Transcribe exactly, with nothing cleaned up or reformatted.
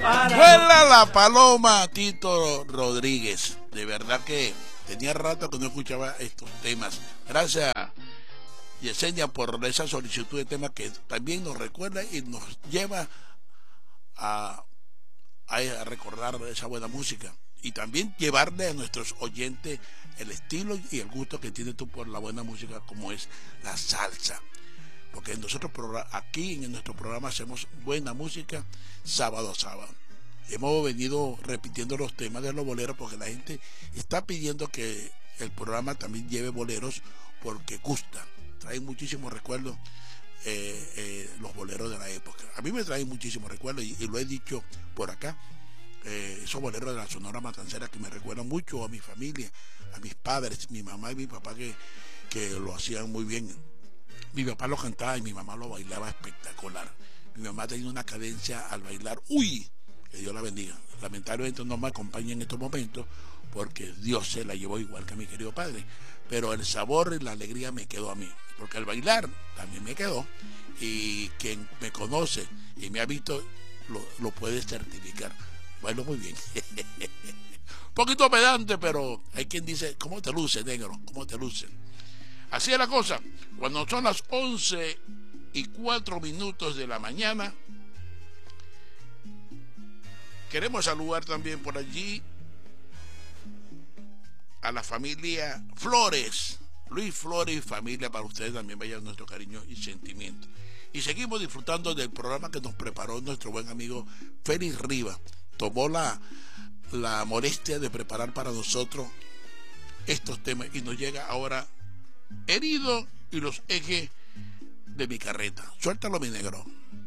Vuela la paloma, Tito Rodríguez. De verdad que tenía rato que no escuchaba estos temas. Gracias, Yesenia, por esa solicitud de tema que también nos recuerda y nos lleva a, a, a recordar esa buena música. Y también llevarle a nuestros oyentes el estilo y el gusto que tienes tú por la buena música, como es la salsa. Porque nosotros aquí en nuestro programa hacemos buena música sábado a sábado. Hemos venido repitiendo los temas de los boleros porque la gente está pidiendo que el programa también lleve boleros porque gusta. Traen muchísimos recuerdos eh, eh, los boleros de la época. A mí me traen muchísimos recuerdos y, y lo he dicho por acá. Eh, esos boleros de la Sonora Matancera que me recuerdan mucho a mi familia, a mis padres, mi mamá y mi papá que, que lo hacían muy bien. Mi papá lo cantaba y mi mamá lo bailaba espectacular. Mi mamá tenía una cadencia al bailar. ¡Uy! Que Dios la bendiga. Lamentablemente no me acompaña en estos momentos porque Dios se la llevó igual que a mi querido padre. Pero el sabor y la alegría me quedó a mí. Porque el bailar también me quedó. Y quien me conoce y me ha visto lo, lo puede certificar. Bailo muy bien. Un poquito pedante, pero hay quien dice, ¿cómo te luce, negro? ¿Cómo te luce? Así es la cosa. Cuando son las once y cuatro minutos de la mañana, queremos saludar también por allí a la familia Flores. Luis Flores y familia, para ustedes también vaya nuestro cariño y sentimiento. Y seguimos disfrutando del programa que nos preparó nuestro buen amigo Félix Rivas. Tomó la, la molestia de preparar para nosotros estos temas y nos llega ahora Herido y los ejes de mi carreta. Suéltalo, mi negro.